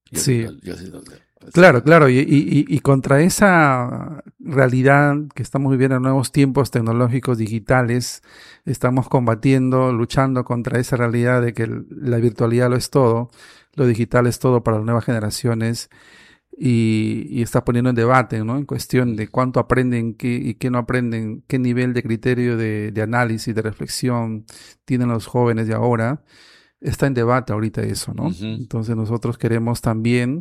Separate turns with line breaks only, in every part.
Sí,
Yo sí lo leo.
claro, claro. Y contra esa realidad que estamos viviendo en nuevos tiempos tecnológicos digitales, estamos combatiendo, luchando contra esa realidad de que la virtualidad lo es todo, lo digital es todo para las nuevas generaciones y está poniendo en debate, ¿no? En cuestión de cuánto aprenden y qué no aprenden, qué nivel de criterio de análisis, de reflexión tienen los jóvenes de ahora. Está en debate ahorita eso, ¿no?
Ujú.
Entonces nosotros queremos también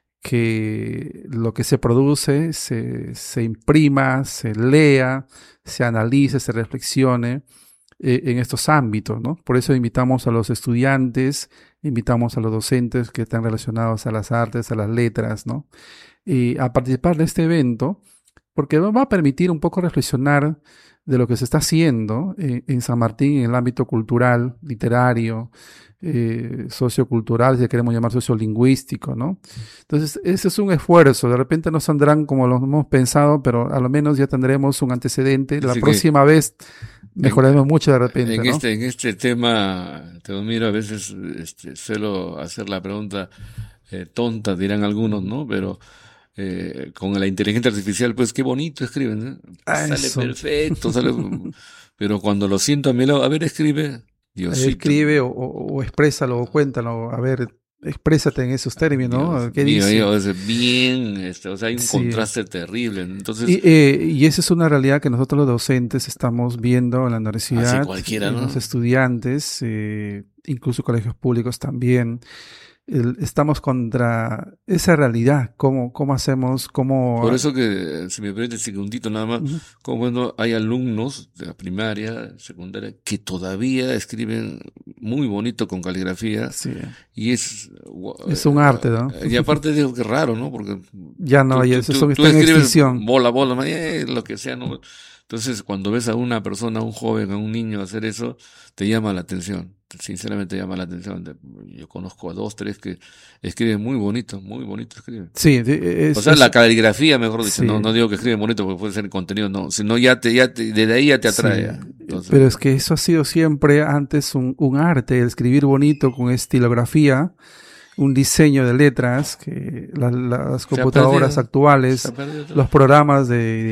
que lo que se produce se imprima, se lea, se analice, se reflexione en estos ámbitos, ¿no? Por eso invitamos a los estudiantes, invitamos a los docentes que están relacionados a las artes, a las letras, ¿no? Y a participar de este evento, porque nos va a permitir un poco reflexionar de lo que se está haciendo en San Martín en el ámbito cultural, literario, sociocultural, si queremos llamar sociolingüístico, ¿no? Entonces, ese es un esfuerzo. De repente no saldrán como lo hemos pensado, pero a lo menos ya tendremos un antecedente. La
Así que
próxima vez
en,
mejoraremos mucho de repente, ¿no?
en este tema, te miro a veces, suelo hacer la pregunta tonta, dirán algunos, ¿no? Pero con la inteligencia artificial, pues qué bonito escriben, ¿eh?
Ah,
Sale
eso.
perfecto, sale, pero cuando lo siento a mi lado, a ver, escribe, Diosito.
Escribe o exprésalo o cuéntalo. A ver, exprésate en esos términos,
Dios
¿no? ¿Qué
mío,
dice?
es bien, o sea, hay un
Sí.
contraste terrible. Entonces,
Y esa es una realidad que nosotros los docentes estamos viendo en la
así
universidad,
cualquiera,
en los
¿no?
estudiantes, incluso colegios públicos también. Estamos contra esa realidad. ¿Cómo hacemos?
Por
¿Cómo?
eso que, si me permite un segundito nada más,
Ujú.
como bueno, hay alumnos de la primaria, secundaria, que todavía escriben muy bonito con caligrafía
Sí,
y es,
es un arte, ¿no?
y aparte digo que raro, ¿no? Porque
Ya no, ya eso
tú
está en
escribes
extinción.
bola, lo que sea, ¿no? Entonces, cuando ves a una persona, a un joven, a un niño hacer eso, te llama la atención. Sinceramente llama la atención. Yo conozco a dos, tres que escriben muy bonito escriben.
Sí,
O sea, la caligrafía, mejor dicho,
sí,
no digo que escribe bonito porque puede ser contenido, no, sino desde ahí ya te atrae.
sí.
Ya. Entonces,
Pero es que eso ha sido siempre antes un arte, el escribir bonito con estilografía, un diseño de letras que las computadoras
se ha
actuales,
perdido todo.
los programas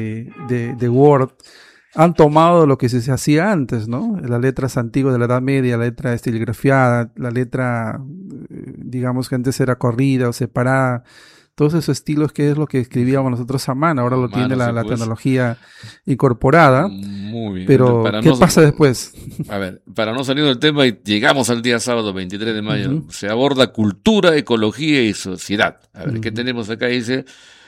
de Word, han tomado lo que se hacía antes, ¿no? Las letras antiguas de la Edad Media, la letra estiligrafiada, la letra, digamos que antes era corrida o separada, todos esos estilos que es lo que escribíamos nosotros a mano, ahora
A
lo tiene
mano, sí,
la
pues.
tecnología incorporada,
Muy bien. Entonces,
pero ¿qué pasa después?
a ver, para no salir del tema, y llegamos al día sábado 23 de mayo,
Ujú,
se aborda cultura, ecología y sociedad. A ver, ¿qué
ujú,
tenemos acá? Dice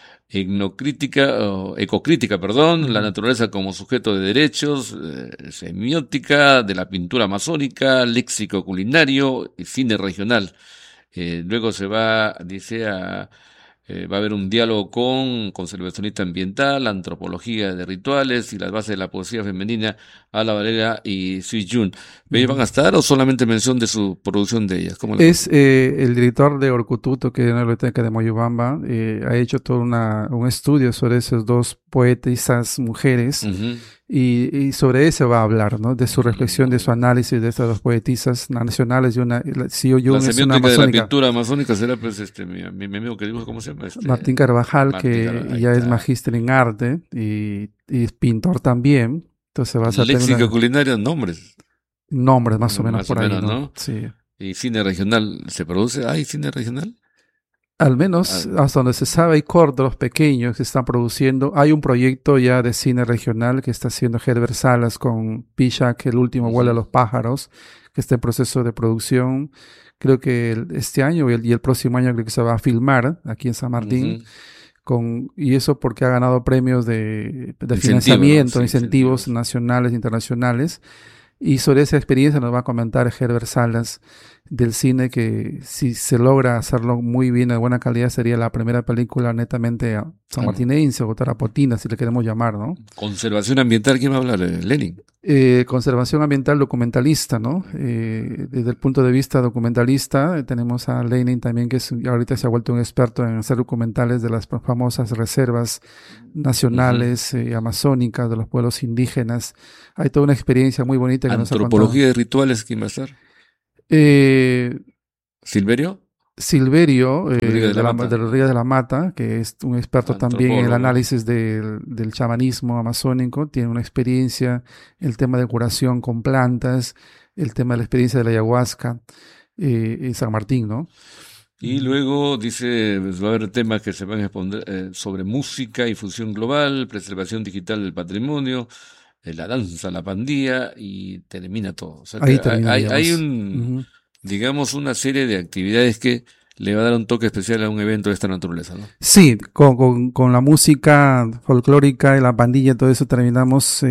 ecocrítica, perdón, la
ujú.
naturaleza como sujeto de derechos, semiótica, de la pintura amazónica, léxico culinario y cine regional. Luego se va, dice, va a haber un diálogo con conservacionista ambiental, antropología de rituales y las bases de la poesía femenina, Ala Valera y Sui Jun. ¿Me van
Ujú.
a estar o solamente mención de su producción de ellas? ¿Cómo la
Es
cosa?
el director de Orcututo, que es una biblioteca de Moyobamba, ha hecho todo un estudio sobre esas dos poetisas mujeres
Ujú.
y sobre eso va a hablar, ¿no? De su reflexión, de
Muy
su
bien.
análisis de estas dos poetisas nacionales y Sio
La
Yun es una
semiótica de la
amazónica.
pintura amazónica será pues mi amigo que dibuja, ¿cómo se llama?
Martín Carvajal,
Martín
que
ahí
ya es
está.
magíster en arte y es pintor también. Entonces vas a tener
Léxico culinario, nombres,
nombres más o menos
más o
por ahí,
menos,
¿no?
¿no?
Sí.
Y cine regional, ¿se produce? ¿Hay cine regional?
Al
Ah,
menos hasta donde se sabe hay cortos pequeños que están produciendo. Hay un proyecto ya de cine regional que está haciendo Herbert Salas con Pichak, El último vuelo a
ujú,
los pájaros, que está en proceso de producción. Creo que este año y el próximo año creo que se va a filmar aquí en San Martín.
ujú.
Y eso porque ha ganado premios de
Incentivo, ¿no?
financiamiento,
Sí,
incentivos
incentivos.
nacionales e internacionales. Y sobre esa experiencia nos va a comentar Herbert Salas del cine, que si se logra hacerlo muy bien, de buena calidad, sería la primera película netamente sanmartinense o tarapotina, si le queremos llamar, ¿no?
Conservación ambiental, ¿quién va a hablar? Lenin.
Conservación ambiental documentalista, ¿no? Desde el punto de vista documentalista, tenemos a Lenin también, ahorita se ha vuelto un experto en hacer documentales de las famosas reservas
Ujú.
nacionales, amazónicas, de los pueblos indígenas. Hay toda una experiencia muy bonita que nos ha contado.
Antropología de rituales, ¿quién va a estar?
Eh,
¿Silverio?
Silverio,
Rodríguez de la
de
Mata,
Rodríguez de la Mata, que es un experto también en el
antropólogo.
análisis del chamanismo amazónico, tiene una experiencia, el tema de curación con plantas, el tema de la experiencia de la ayahuasca, en San Martín, ¿no?
Y
Ujú.
luego dice, pues, va a haber temas que se van a exponer sobre música y fusión global, preservación digital del patrimonio, la danza, la pandilla, y termina todo. O sea que
Ahí termina,
hay
digamos.
un,
Ujú.
digamos, una serie de actividades que le va a dar un toque especial a un evento de esta naturaleza, ¿no?
Sí, con la música folclórica y la pandilla, todo eso terminamos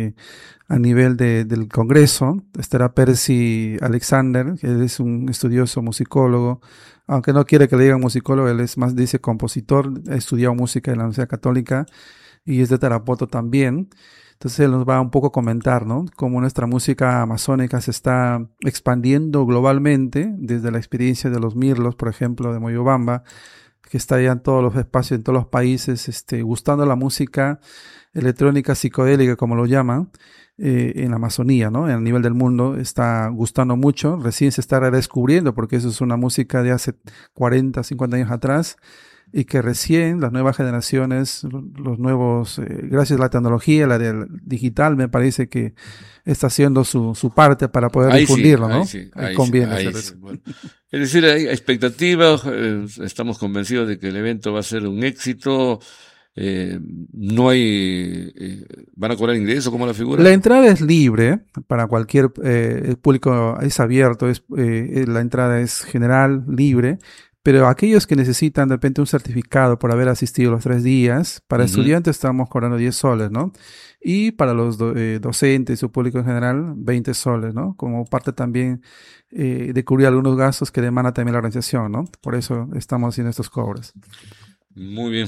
a nivel del Congreso. Estará Percy Alexander, que él es un estudioso musicólogo, aunque no quiere que le digan musicólogo, él es más, dice, compositor, ha estudiado música en la Universidad Católica y es de Tarapoto también. Entonces él nos va a un poco comentar, ¿no? Cómo nuestra música amazónica se está expandiendo globalmente, desde la experiencia de los Mirlos, por ejemplo, de Moyobamba, que está ya en todos los espacios, en todos los países, gustando la música electrónica psicodélica, como lo llaman, en la Amazonía, ¿no? A nivel del mundo está gustando mucho, recién se está redescubriendo, porque eso es una música de hace 40, 50 años atrás, y que recién las nuevas generaciones, los nuevos, gracias a la tecnología, la del digital, me parece que está haciendo su parte para poder
Ahí sí,
difundirlo,
ahí
¿no?
sí,
Ahí
ahí sí,
conviene
ahí
hacer
sí.
eso.
Bueno, es decir, hay expectativas, estamos convencidos de que el evento va a ser un éxito. Eh, no hay, ¿Van a cobrar ingresos como la
La
figura?
entrada es libre para cualquier el público, es abierto, la entrada es general, libre, pero aquellos que necesitan de repente un certificado por haber asistido los 3 días, para
Ujú.
estudiantes estamos cobrando 10 soles, ¿no? Y para los docentes o público en general, 20 soles, ¿no? Como parte también de cubrir algunos gastos que demanda también la organización, ¿no? Por eso estamos haciendo estos cobros.
Muy bien,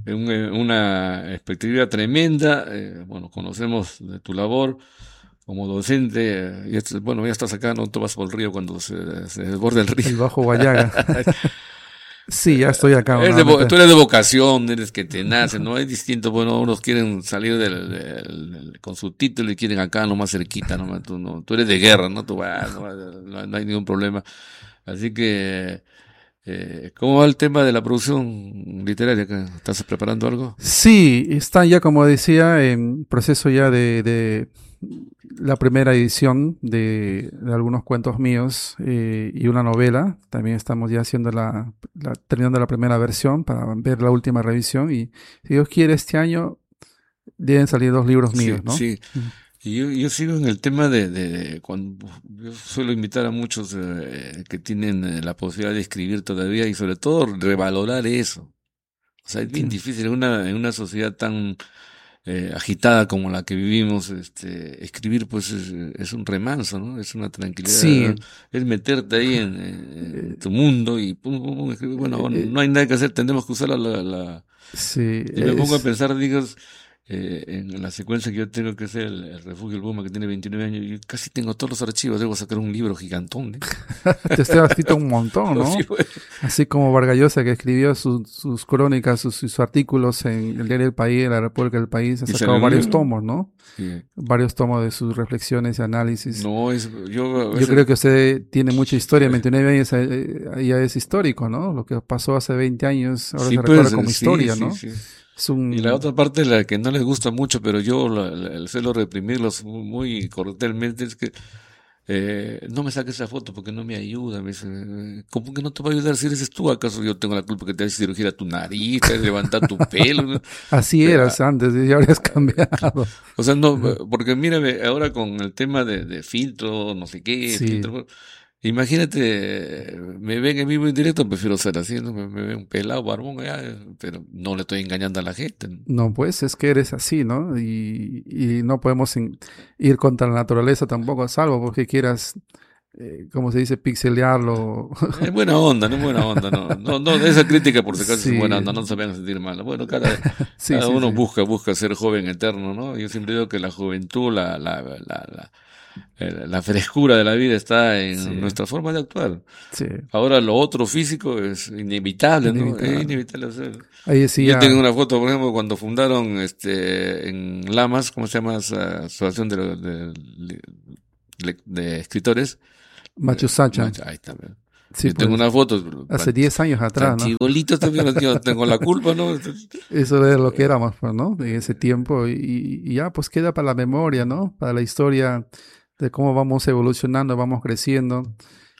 una expectativa tremenda. Bueno, conocemos de tu labor como docente. Bueno, ya estás acá, no te vas por el río cuando se desborde el río.
El Bajo Guayaga. Sí, ya estoy acá
Tú
nuevamente.
eres de vocación, eres que te nace, ¿no? Es distinto, bueno, unos quieren salir con su título y quieren acá nomás cerquita, nomás, tú, no, tú eres de guerra, ¿no? Tú vas, no hay ningún problema. Así que, ¿cómo va el tema de la producción literaria acá? ¿Estás preparando algo?
Sí, están ya, como decía, en proceso ya de la primera edición de algunos cuentos míos y una novela. También estamos ya haciendo terminando la primera versión para ver la última revisión y si Dios quiere este año deben salir 2 libros
Sí,
míos, ¿no?
sí. Y yo sigo en el tema de cuando yo suelo invitar a muchos que tienen la posibilidad de escribir todavía y sobre todo revalorar eso. O sea, es
Sí.
bien difícil en una sociedad tan agitada como la que vivimos, escribir pues es un remanso, ¿no? Es una tranquilidad,
Sí,
es meterte ahí en
eh,
tu mundo y pum, pum, pum, escribir. Bueno,
eh,
no hay nada que hacer, tenemos que usar
sí,
y me pongo a pensar, digas, en la secuencia que yo tengo que hacer el Refugio del Puma, que tiene 29 años, yo casi tengo todos los archivos, debo sacar un libro gigantón, ¿eh?
te estoy escrito un montón,
Sí,
¿no?
bueno.
Así como Vargas Llosa, que escribió sus crónicas, sus artículos en el diario El País, en la República del País, ha
¿Y sale
sacado
un
varios
libro?
tomos, ¿no?
Sí.
Varios tomos de sus reflexiones y análisis.
No, yo a
Yo
veces,
creo que usted tiene mucha historia, 29 años ya es histórico, ¿no? Lo que pasó hace 20 años, ahora
sí,
se recuerda
pues,
como
sí,
historia,
sí,
¿no?
sí.
Es
Y la
un...
otra parte, la que no les gusta mucho, pero yo suelo reprimirlos muy cordialmente, es que no me saques esa foto porque no me ayuda. Me dice, ¿cómo que no te va a ayudar si eres tú? ¿Acaso yo tengo la culpa que te haces cirugía a tu nariz, te haces levantar tu pelo? ¿No?
Así
Pero,
eras antes y ya habrías cambiado.
o sea, no, porque mírame, ahora con el tema de filtro, no sé qué,
Sí.
filtro. Imagínate, me ven en vivo en directo, prefiero ser así, ¿no? Me ven un pelado, barbón, pero no le estoy engañando a la gente, ¿no?
No, pues es que eres así, ¿no? Y no podemos ir contra la naturaleza tampoco, salvo porque quieras, como se dice, pixelearlo.
Es buena onda, no es buena onda, no. No, no, esa crítica por si acaso es buena
Sí,
onda, no se vayan a sentir mal. Bueno,
sí,
cada
sí,
uno
sí.
busca ser joven eterno, ¿no? Yo siempre digo que la juventud, la frescura de la vida está
Sí,
en nuestra forma de actuar.
sí,
Ahora lo otro físico es inevitable, ¿no? Es
inevitable.
inevitable hacer.
Ahí
Yo tengo
decía
una foto, por ejemplo, cuando fundaron en Lamas, ¿cómo se llama esa asociación de escritores?
Machu Sacha.
Ahí está. ¿Ve?
Sí,
Yo tengo
pues,
una foto,
hace 10 años atrás, ¿no?
chibolito también, yo tengo la culpa, ¿no?
Eso es lo que éramos, pues, ¿no? En ese tiempo y ya, pues queda para la memoria, ¿no? Para la historia de cómo vamos evolucionando, vamos creciendo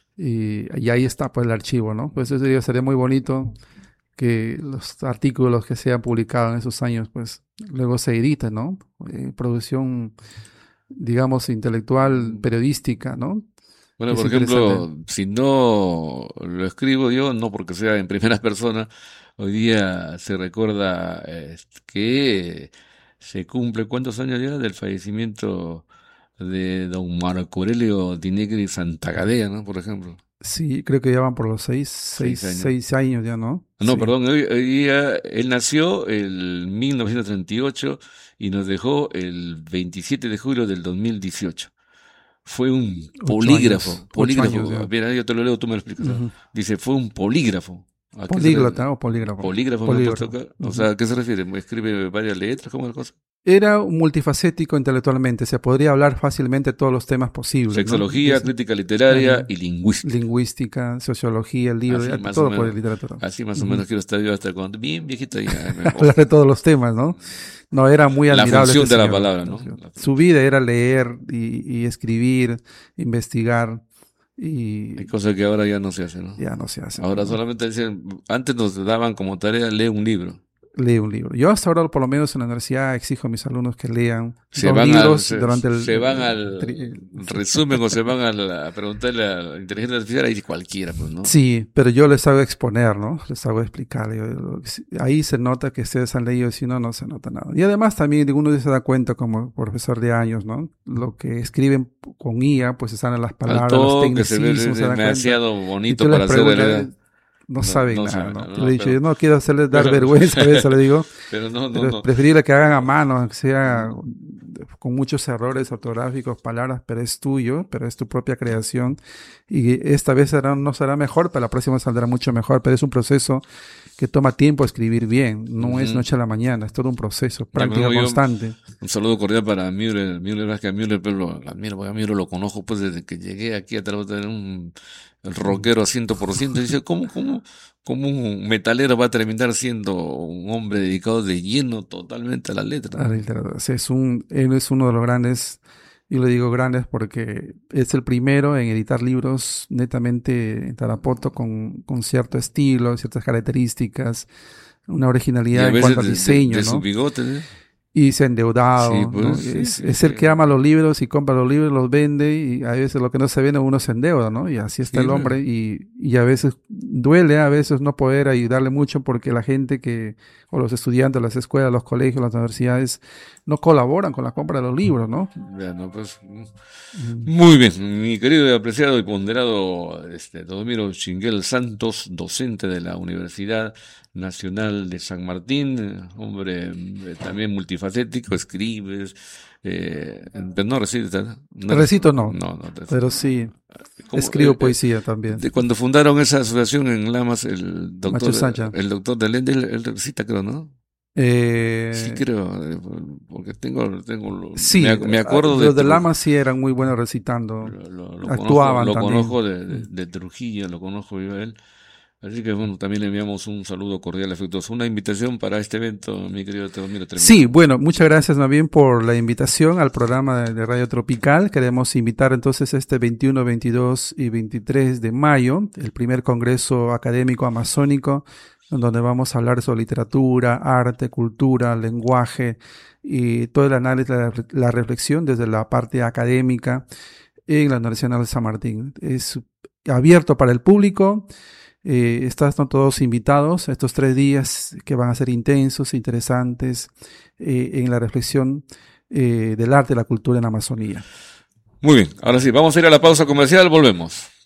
y ahí está, pues, el archivo, ¿no? Pues eso sería muy bonito que los artículos que se han publicado en esos años, pues, luego se editen, ¿no? Producción, digamos, intelectual, periodística, ¿no?
Bueno,
Es
por
interesante.
ejemplo, si no lo escribo yo, no porque sea en primera persona, hoy día se recuerda que se cumple ¿cuántos años ya del fallecimiento de don Marco Aurelio Di Negri Santagadea, ¿no? Por ejemplo,
Sí, creo que ya van por los
6 años.
6 años ya, ¿no?
No,
Sí.
perdón, hoy día él nació en 1938 y nos dejó el 27 de julio del 2018. Fue un
8 años, 8 años
polígrafo.
ya.
Mira, yo te lo leo, tú me lo explicas. ¿Ah?
Ujú.
Dice, fue un polígrafo. ¿A qué se refiere?
Políglota o polígrafo.
Polígrafo me ha puesto
Polígrafo.
acá. O
Ujú.
sea, ¿a qué se refiere? ¿Escribe varias letras? ¿Cómo es la cosa?
Era un multifacético intelectualmente, se podría hablar fácilmente de todos los temas posibles, ¿no?
Sexología, crítica literaria
Ajá.
y lingüística.
Lingüística, sociología, el libro,
Así más o
todo por
menos.
literatura.
Así más o
Ujú.
menos quiero estar yo hasta cuando bien viejito ya.
Hablar de todos los temas, ¿no? No, era muy
La
admirable
función
este
de la
señor.
palabra, ¿no?
Su vida era leer y escribir, investigar
Hay
y
cosas que ahora ya no se hacen, ¿no?
ya no se hace, pues,
Ahora
¿no?
solamente dicen, antes nos daban como tarea leer un libro.
Lee un libro. Yo hasta ahora, por lo menos en la universidad, exijo a mis alumnos que lean
Se
2
van al,
libros
se,
durante
se van al
sí.
resumen o se van a preguntarle a la inteligencia artificial, ahí dice cualquiera, pues, ¿no?
Sí, pero yo les hago exponer, ¿no? Les hago explicar. Ahí se nota que ustedes han leído, si no, no se nota nada. Y además también uno se da cuenta como profesor de años, ¿no? Lo que escriben con IA, pues están en las
Al
palabras, los
toque se ve
tecnicismos, se dan cuenta.
demasiado
Y tú
bonito
les
para hacer
preguntas,
realidad.
no
No,
saben
no
nada,
sabe
¿no?
nada,
Yo le he
no,
dicho, yo no quiero hacerles dar
pero,
vergüenza a veces, le digo,
pero no, no,
pero es
no.
preferible que hagan a mano, que sea con muchos errores ortográficos, palabras, pero es tuyo, pero es tu propia creación. Y esta vez no será mejor, pero la próxima saldrá mucho mejor. Pero es un proceso que toma tiempo escribir bien. No es
Ujú.
noche a la mañana, es todo un proceso,
Ya
práctica
mismo yo,
constante.
un saludo cordial para Müller Vázquez Müller, pero lo admiro, porque a Müller lo conozco pues desde que llegué aquí a tratar de tener el rockero a 100%. Y dice, ¿cómo un metalero va a terminar siendo un hombre dedicado de lleno totalmente a la letra,
A la
¿no?
literatura. O sea, él es uno de los grandes, yo le digo grandes porque es el primero en editar libros netamente en Tarapoto con cierto estilo, ciertas características, una
Y
originalidad
a
en
veces
cuanto al diseño,
de su
¿no?
bigote, ¿eh?
Y se ha
Sí,
endeudado, ¿no?
pues, sí, sí,
Es
sí.
el que ama los libros y compra los libros, los vende y a veces lo que no se vende uno se endeuda, ¿no? Y así está
Sí,
el
pues.
hombre y a veces duele, a veces no poder ayudarle mucho porque la gente o los estudiantes, las escuelas, los colegios, las universidades no colaboran con la compra de los libros, ¿no?
Bueno, pues,
Mm.
muy bien, mi querido y apreciado y ponderado Domiro Chinguel Santos, docente de la Universidad Nacional de San Martín, hombre también multifacético, escribes, pero no recites,
Recito no,
no,
pero sí
¿cómo,
escribo poesía también.
de cuando fundaron esa asociación en Lamas,
Macho Sacha.
el doctor de Lende, él recita, creo, ¿no? Sí,
Eh,
creo, porque
sí,
me acuerdo de
los de
Trujillo.
Lama sí eran muy buenos recitando,
Lo conozco,
actuaban también.
de Trujillo, lo conozco yo a él. Así que bueno, también le enviamos un saludo cordial, afectuoso. Una invitación para este evento, mi querido Teodomiro
Sí,
Tremendo.
bueno, muchas gracias más bien por la invitación al programa de Radio Tropical. Queremos invitar entonces este 21, 22 y 23 de mayo, el primer Congreso Académico Amazónico, donde vamos a hablar sobre literatura, arte, cultura, lenguaje y todo el análisis, la reflexión desde la parte académica en la Universidad de San Martín. Es abierto para el público. Están todos invitados a estos 3 días que van a ser intensos, interesantes en la reflexión del arte y la cultura en la Amazonía.
Muy bien, ahora sí, vamos a ir a la pausa comercial, volvemos.